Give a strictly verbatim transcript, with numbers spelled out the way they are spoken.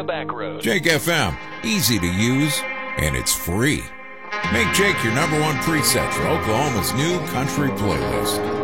Nebraska Backroads. Jake F M, easy to use, and it's free. Make Jake your number one preset for Oklahoma's new country playlist.